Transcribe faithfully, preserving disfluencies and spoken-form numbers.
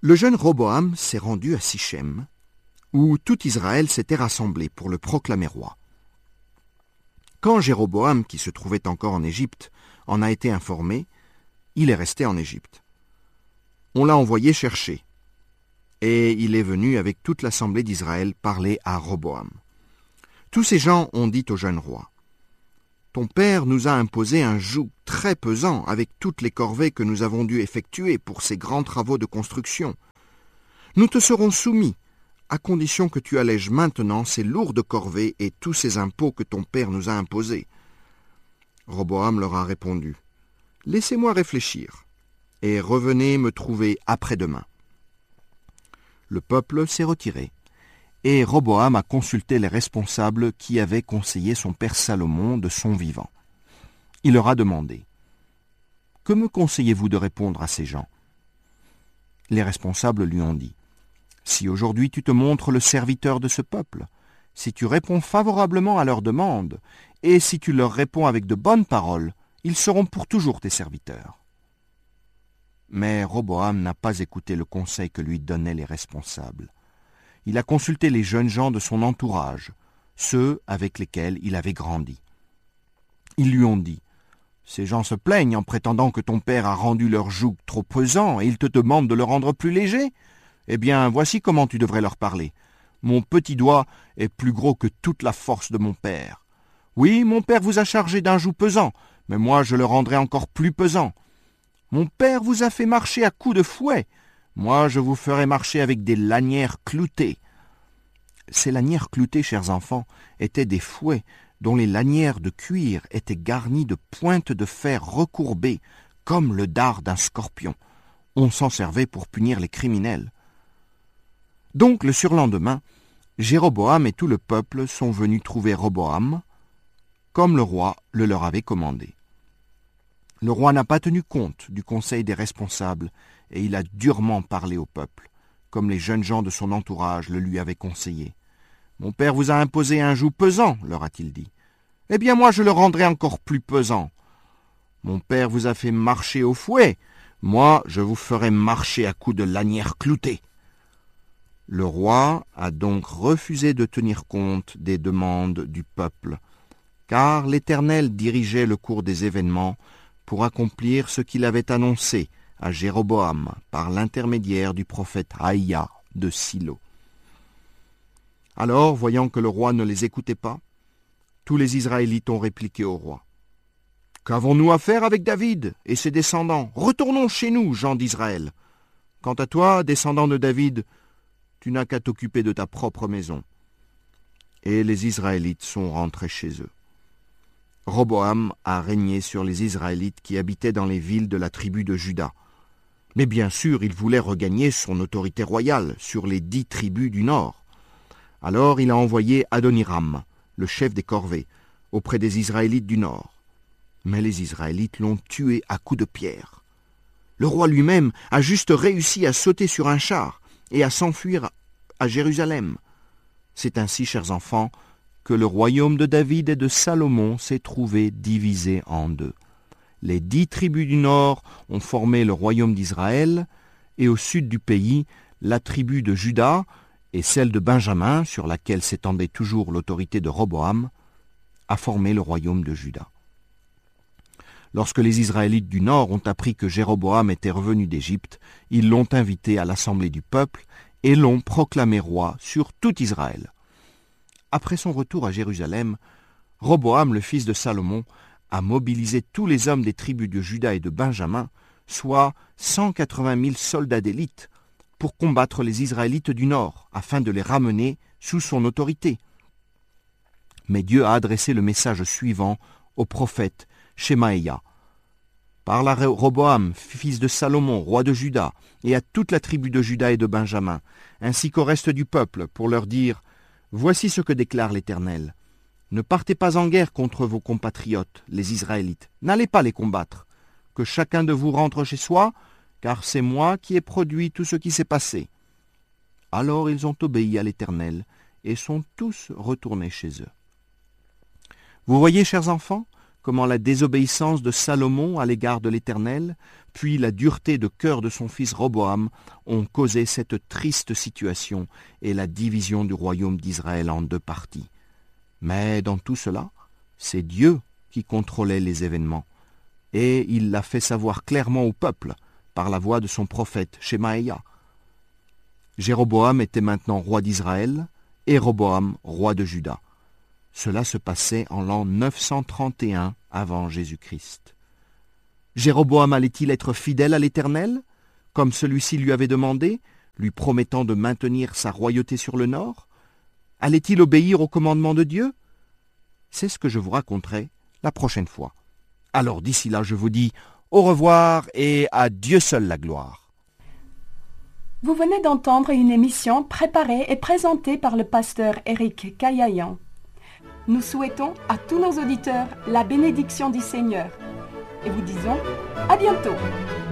Le jeune Roboam s'est rendu à Sichem, où tout Israël s'était rassemblé pour le proclamer roi. Quand Jéroboam, qui se trouvait encore en Égypte, en a été informé, il est resté en Égypte. On l'a envoyé chercher, et il est venu avec toute l'assemblée d'Israël parler à Roboam. Tous ces gens ont dit au jeune roi, « Ton père nous a imposé un joug très pesant avec toutes les corvées que nous avons dû effectuer pour ces grands travaux de construction. Nous te serons soumis, à condition que tu allèges maintenant ces lourdes corvées et tous ces impôts que ton père nous a imposés. » Roboam leur a répondu, « Laissez-moi réfléchir, et revenez me trouver après-demain. » Le peuple s'est retiré, et Roboam a consulté les responsables qui avaient conseillé son père Salomon de son vivant. Il leur a demandé, « Que me conseillez-vous de répondre à ces gens ?» Les responsables lui ont dit, « Si aujourd'hui tu te montres le serviteur de ce peuple, si tu réponds favorablement à leurs demandes, et si tu leur réponds avec de bonnes paroles, ils seront pour toujours tes serviteurs. » Mais Roboam n'a pas écouté le conseil que lui donnaient les responsables. Il a consulté les jeunes gens de son entourage, ceux avec lesquels il avait grandi. Ils lui ont dit, « Ces gens se plaignent en prétendant que ton père a rendu leur joug trop pesant et ils te demandent de le rendre plus léger. Eh bien, voici comment tu devrais leur parler. Mon petit doigt est plus gros que toute la force de mon père. Oui, mon père vous a chargé d'un joug pesant, mais moi je le rendrai encore plus pesant. Mon père vous a fait marcher à coups de fouet, moi je vous ferai marcher avec des lanières cloutées. » Ces lanières cloutées, chers enfants, étaient des fouets dont les lanières de cuir étaient garnies de pointes de fer recourbées, comme le dard d'un scorpion. On s'en servait pour punir les criminels. Donc le surlendemain, Jéroboam et tout le peuple sont venus trouver Roboam, comme le roi le leur avait commandé. Le roi n'a pas tenu compte du conseil des responsables et il a durement parlé au peuple, comme les jeunes gens de son entourage le lui avaient conseillé. « Mon père vous a imposé un joug pesant, leur a-t-il dit. Eh bien moi je le rendrai encore plus pesant. Mon père vous a fait marcher au fouet, moi je vous ferai marcher à coups de lanières cloutées. » Le roi a donc refusé de tenir compte des demandes du peuple, car l'Éternel dirigeait le cours des événements pour accomplir ce qu'il avait annoncé à Jéroboam par l'intermédiaire du prophète Aïa de Silo. Alors, voyant que le roi ne les écoutait pas, tous les Israélites ont répliqué au roi. « Qu'avons-nous à faire avec David et ses descendants? Retournons chez nous, gens d'Israël. Quant à toi, descendant de David, tu n'as qu'à t'occuper de ta propre maison. » Et les Israélites sont rentrés chez eux. Roboam a régné sur les Israélites qui habitaient dans les villes de la tribu de Juda. Mais bien sûr, il voulait regagner son autorité royale sur les dix tribus du nord. Alors il a envoyé Adoniram, le chef des corvées, auprès des Israélites du nord. Mais les Israélites l'ont tué à coups de pierre. Le roi lui-même a juste réussi à sauter sur un char et à s'enfuir à Jérusalem. C'est ainsi, chers enfants, que le royaume de David et de Salomon s'est trouvé divisé en deux. Les dix tribus du nord ont formé le royaume d'Israël, et au sud du pays, la tribu de Juda et celle de Benjamin, sur laquelle s'étendait toujours l'autorité de Roboam, a formé le royaume de Juda. Lorsque les Israélites du nord ont appris que Jéroboam était revenu d'Égypte, ils l'ont invité à l'assemblée du peuple et l'ont proclamé roi sur tout Israël. Après son retour à Jérusalem, Roboam, le fils de Salomon, a mobilisé tous les hommes des tribus de Juda et de Benjamin, soit cent quatre-vingt mille soldats d'élite, pour combattre les Israélites du nord, afin de les ramener sous son autorité. Mais Dieu a adressé le message suivant au prophète Shemaïa. « Parle à Roboam, fils de Salomon, roi de Juda, et à toute la tribu de Juda et de Benjamin, ainsi qu'au reste du peuple, pour leur dire « Voici ce que déclare l'Éternel. Ne partez pas en guerre contre vos compatriotes, les Israélites. N'allez pas les combattre. Que chacun de vous rentre chez soi, car c'est moi qui ai produit tout ce qui s'est passé. » Alors ils ont obéi à l'Éternel et sont tous retournés chez eux. Vous voyez, chers enfants, comment la désobéissance de Salomon à l'égard de l'Éternel, puis la dureté de cœur de son fils Roboam ont causé cette triste situation et la division du royaume d'Israël en deux parties. Mais dans tout cela, c'est Dieu qui contrôlait les événements, et il l'a fait savoir clairement au peuple par la voix de son prophète Shemaïa. Jéroboam était maintenant roi d'Israël, et Roboam roi de Juda. Cela se passait en l'an neuf cent trente et un avant Jésus-Christ. Jéroboam allait-il être fidèle à l'Éternel, comme celui-ci lui avait demandé, lui promettant de maintenir sa royauté sur le nord? Allait-il obéir au commandement de Dieu? C'est ce que je vous raconterai la prochaine fois. Alors d'ici là, je vous dis au revoir et à Dieu seul la gloire. Vous venez d'entendre une émission préparée et présentée par le pasteur Éric Caillayan. Nous souhaitons à tous nos auditeurs la bénédiction du Seigneur et vous disons à bientôt.